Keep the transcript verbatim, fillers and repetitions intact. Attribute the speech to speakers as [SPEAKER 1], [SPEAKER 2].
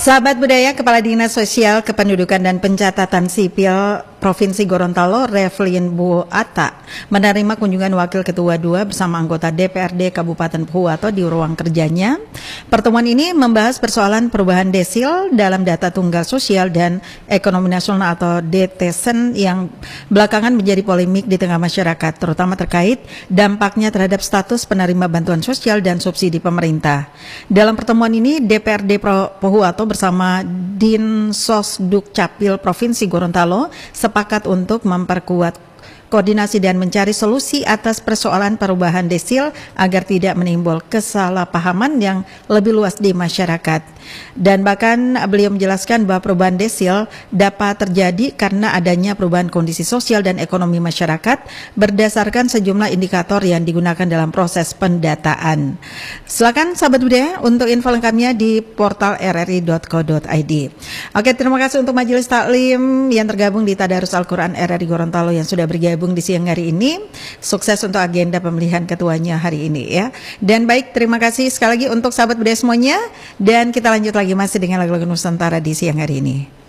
[SPEAKER 1] Sahabat budaya, Kepala Dinas Sosial Kependudukan dan Pencatatan Sipil Provinsi Gorontalo, Revlin Bu Atta, menerima kunjungan Wakil Ketua dua bersama anggota D P R D Kabupaten Pohuwato di ruang kerjanya. Pertemuan ini membahas persoalan perubahan desil dalam data tunggal sosial dan ekonomi nasional atau D T S E N yang belakangan menjadi polemik di tengah masyarakat, terutama terkait dampaknya terhadap status penerima bantuan sosial dan subsidi pemerintah. Dalam pertemuan ini, D P R D Pohuwato bersama Dinsos Dukcapil Provinsi Gorontalo sepakat untuk memperkuat koordinasi dan mencari solusi atas persoalan perubahan desil agar tidak menimbul kesalahpahaman yang lebih luas di masyarakat. Dan bahkan beliau menjelaskan bahwa perubahan desil dapat terjadi karena adanya perubahan kondisi sosial dan ekonomi masyarakat berdasarkan sejumlah indikator yang digunakan dalam proses pendataan. Silakan sahabat budaya untuk info lengkapnya di portal r r i dot co dot i d. Oke, terima kasih untuk Majelis Taklim yang tergabung di Tadarus Al-Quran R R I Gorontalo yang sudah bergabung di siang hari ini. Sukses untuk agenda pemilihan ketuanya hari ini ya. Dan baik, terima kasih sekali lagi untuk sahabat budaya semuanya. Dan kita lanjut lagi masih dengan lagu-lagu Nusantara di siang hari ini.